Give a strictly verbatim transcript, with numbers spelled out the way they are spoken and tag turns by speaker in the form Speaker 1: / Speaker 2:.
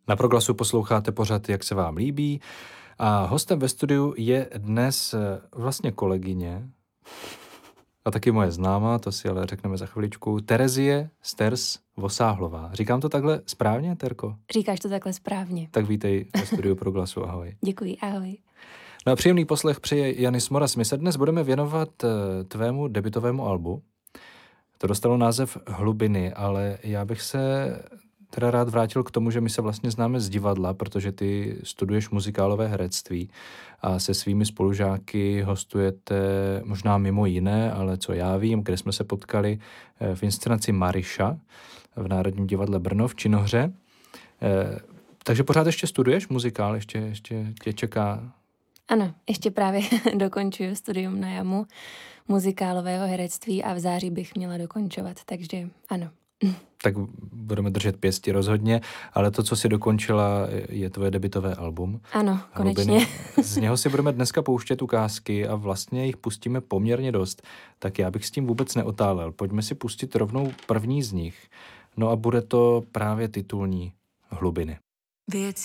Speaker 1: Na Proglasu posloucháte pořad Jak se vám líbí a hostem ve studiu je dnes vlastně kolegyně a taky moje známá, to si ale řekneme za chviličku, Terezie Sters Vosáhlová. Říkám to takhle správně, Terko?
Speaker 2: Říkáš to takhle správně.
Speaker 1: Tak vítej ve studiu Proglasu, ahoj.
Speaker 2: Děkuji, ahoj.
Speaker 1: No a příjemný poslech přeje Janis Moras. My se dnes budeme věnovat tvému debutovému albu. To dostalo název Hlubiny, ale já bych se teda rád vrátil k tomu, že my se vlastně známe z divadla, protože ty studuješ muzikálové herectví a se svými spolužáky hostujete možná mimo jiné, ale co já vím, kde jsme se potkali v inscenaci Maryša v Národním divadle Brno v činohře. Takže pořád ještě studuješ muzikál, ještě, ještě tě čeká?
Speaker 2: Ano, ještě právě dokončuju studium na jamu muzikálového herectví a v září bych měla dokončovat, takže ano.
Speaker 1: Tak budeme držet pěsti rozhodně, ale to, co jsi dokončila, je tvoje debutové album.
Speaker 2: Ano, konečně.
Speaker 1: Hlubiny. Z něho si budeme dneska pouštět ukázky a vlastně jich pustíme poměrně dost, tak já bych s tím vůbec neotálel. Pojďme si pustit rovnou první z nich. No a bude to právě titulní Hlubiny.
Speaker 3: Věc